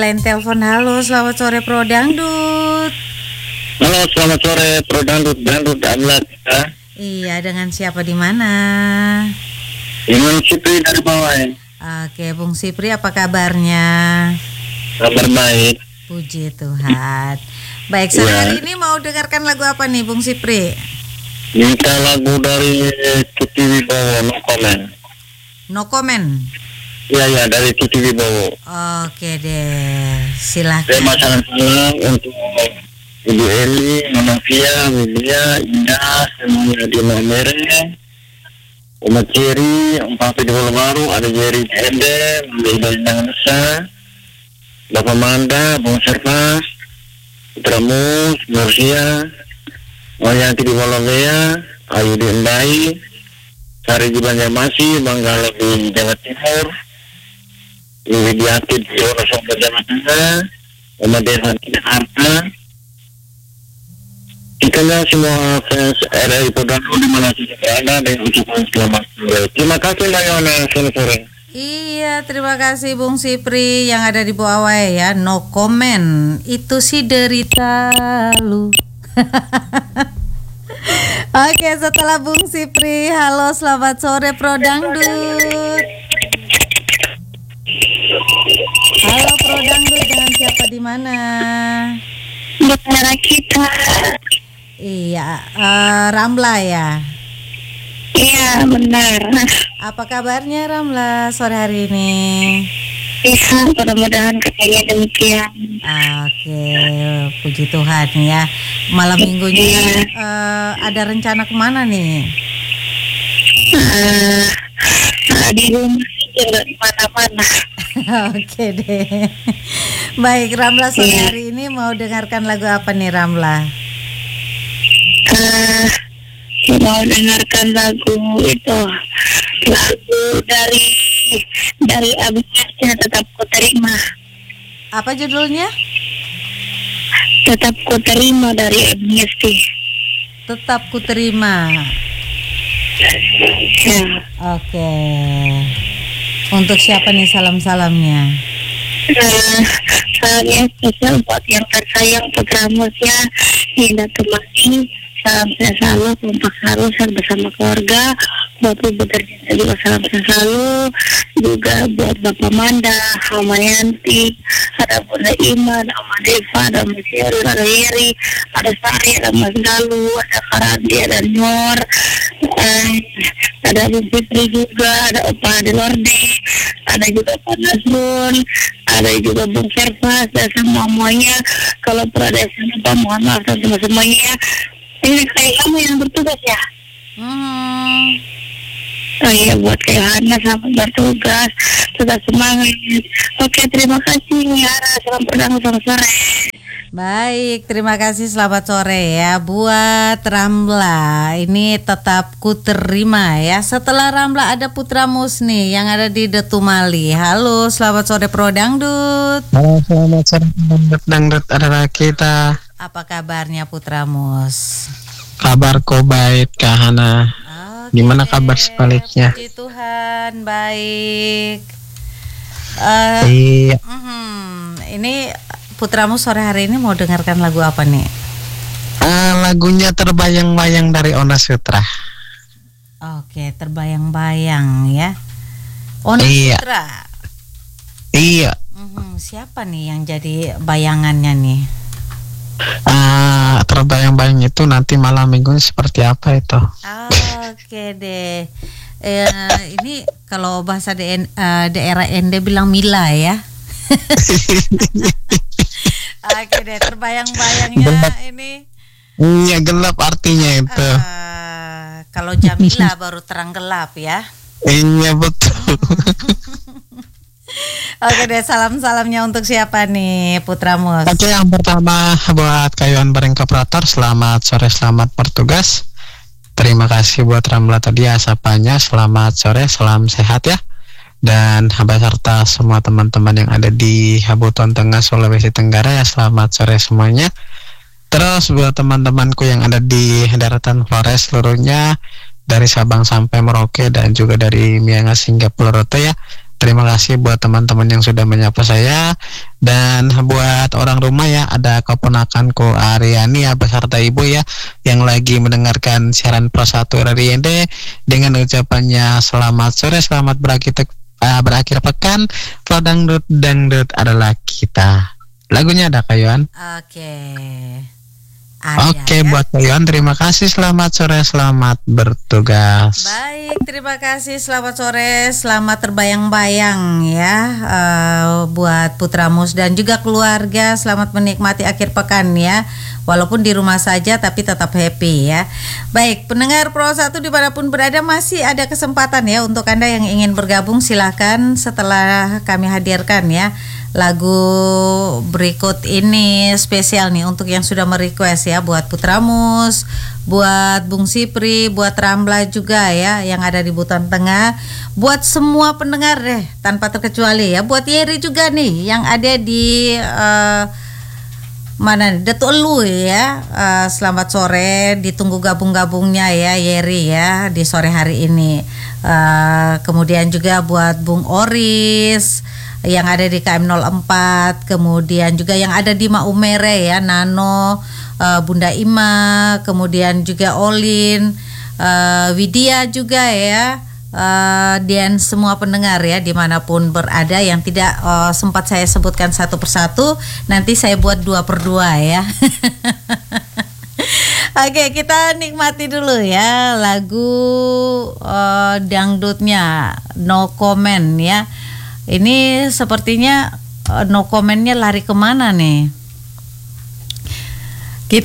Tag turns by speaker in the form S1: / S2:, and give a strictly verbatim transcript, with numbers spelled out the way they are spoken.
S1: Lain telepon. Halo, selamat sore Pro Dangdut.
S2: Halo, selamat sore Pro Dangdut, Dangdut Amlat ya.
S1: Iya, dengan siapa di mana?
S2: Dengan Sipri dari bawah.
S1: Oke, Bung Sipri, apa kabarnya?
S2: Kabar baik.
S1: Puji Tuhan. Baik, sore
S2: Ya.
S1: hari ini mau dengarkan lagu apa nih, Bung Sipri?
S2: Minta lagu dari Titi Wibowo, No Comment.
S1: No comment.
S2: Iya, ya, dari Titi Wibowo.
S1: Oke deh, silakan.
S2: Terima salam-salam untuk Ibu Eli, Mama Fia, Wilia, Indah, semuanya di Nomere, Umat Ciri, Om Papi di Pulau Baru, ada Jerry di Ende, Mbak Ida Nusa, Bapak Manda, Bung Serpas, Putra Mus, Nursia, Moyanti di Wologea, Ayu di Endai, Sari di Banjarmasin, Bang Galo di Jawa Timur, Widiati di Wonosobo Jawa Tengah, Umat Dewan di Jakarta. Kita semua fans R R I Podano di mana saja berada dan ucapan selamat sore. Terima kasih Mbak Yona, selamat sore.
S1: Iya, terima kasih Bung Sipri yang ada di Buawai ya. No comment. Itu sih derita lu. Oke, setelah Bung Sipri, halo selamat sore Pro Dangdut. Halo Pro Dangdut, dengan siapa di mana?
S3: Saudara kita.
S1: Iya, uh, Ramla ya.
S3: Iya, benar.
S1: Apa kabarnya Ramla sore hari ini?
S3: Iya, mudah-mudahan katanya demikian.
S1: Oke, puji Tuhan ya. Malam minggunya
S3: Iya.
S1: uh, ada rencana kemana nih?
S3: Uh, uh, di rumah tidak di mana-mana.
S1: Oke deh. Baik, Ramla sore
S3: Iya.
S1: hari ini mau dengarkan lagu apa nih Ramla?
S3: Uh, mau dengarkan lagu itu, lagu dari dari Abisnya Tetap Ku Terima.
S1: Apa judulnya?
S3: Tetap Ku Terima dari Abisnya.
S1: Tetap Ku Terima.
S3: Ya.
S1: Oke. Untuk siapa nih salam-salamnya?
S3: Nah, salamnya spesial buat yang tersayang Putra Musya, Hinda Kemasi. Salam saya selalu, kompak selalu, sehat bersama keluarga. Buat Ibu tercinta juga salam saya selalu. Juga buat Bapak Manda, Mama Yanti, ada Bunda Iman, Ama Deva, ada Mas Yeri, ada Yeri, ada Sari, ada Mas Galuh, ada Karandi, ada Nyor, eh, ada Bung Fitri juga, ada Opa di Lorde, ada juga Pak Nasrun, ada juga Bung Serpas, dan semuanya. Kalau berada di sini, Pak, mohon maaf sama semuanya. Ini kayak kamu yang bertugas ya?
S1: Hmm.
S3: Oh iya, buat kayak Hana sama bertugas, tetap semangat. Oke, terima kasih Yara, salam pedang, selamat sore.
S1: Baik, terima kasih, selamat sore ya buat Ramla. Ini Tetap Ku Terima ya. Setelah Ramla ada Putra Mus nih yang ada di Detumali. Halo, selamat sore Pro Dangdut.
S4: Halo, selamat sore Dangdut, Dangdut adalah kita.
S1: Apa kabarnya Putra Mus?
S4: Kabarku baik, Kak Hana.
S1: Oke,
S4: Gimana kabar sebaliknya?
S1: puji Tuhan, baik. Uh,
S4: Iya,
S1: mhm, ini Putra Mus sore hari ini mau dengarkan lagu apa nih?
S4: ah, lagunya Terbayang-Bayang dari Ona Sutra.
S1: Oke, terbayang-bayang ya. Ona
S4: Iya.
S1: Sutra.
S4: Iya,
S1: Mhm, siapa nih yang jadi bayangannya nih?
S4: ah, terbayang-bayang itu nanti malam minggu seperti apa itu?
S1: Oke deh. Eh, ini kalau bahasa de- eh, daerah Ende bilang Mila ya. Oke deh, terbayang-bayangnya ini.
S4: Iya, gelap artinya itu.
S1: eh, kalau Jamila baru terang gelap ya.
S4: Iya, betul.
S1: Oke deh, salam-salamnya untuk siapa nih Putra Mus?
S4: Oke, yang pertama buat Kayuan Bareng Operator, selamat sore, selamat bertugas. Terima kasih buat Ramla tadi asapanya, selamat sore, salam sehat ya. Dan beserta semua teman-teman yang ada di Habuton Tengah, Sulawesi Tenggara ya, selamat sore semuanya. Terus buat teman-temanku yang ada di daratan Flores seluruhnya, dari Sabang sampai Merauke dan juga dari Miangas hingga Pulau Rote ya, Terima kasih buat teman-teman yang sudah menyapa saya. Dan buat orang rumah ya, ada keponakanku Ariani ya beserta ibu ya yang lagi mendengarkan siaran Pro satu R R I N D dengan ucapannya selamat sore, selamat berakhir uh, berakhir pekan. Pro dangdut dangdut adalah kita. Lagunya ada Kayuan.
S1: Oke.
S4: Ada, Oke, ya. Buat Kayuan terima kasih. Selamat sore, selamat bertugas.
S1: Baik, terima kasih. Selamat sore, selamat terbayang-bayang ya uh, buat Putramus dan juga keluarga. Selamat menikmati akhir pekan ya. Walaupun di rumah saja tapi tetap happy ya. Baik, pendengar Pro satu dimanapun berada masih ada kesempatan ya untuk Anda yang ingin bergabung, silahkan setelah kami hadirkan ya. Lagu berikut ini spesial nih untuk yang sudah merequest ya, buat Putramus, buat Bung Sipri, buat Ramla juga ya yang ada di Buton Tengah, buat semua pendengar deh tanpa terkecuali ya, buat Yeri juga nih yang ada di uh, mana nih, Datu Elu ya. Uh, selamat sore, ditunggu gabung-gabungnya ya Yeri ya di sore hari ini. Uh, kemudian juga buat Bung Oris yang ada di K M nol empat, kemudian juga yang ada di Maumere ya, Nano, uh, Bunda Ima, kemudian juga Olin, uh, Widya juga ya, uh, dan semua pendengar ya dimanapun berada yang tidak uh, sempat saya sebutkan satu persatu, nanti saya buat dua per dua ya. Oke, kita nikmati dulu ya lagu uh, dangdutnya No Comment ya. Ini sepertinya uh, no comment-nya lari kemana nih?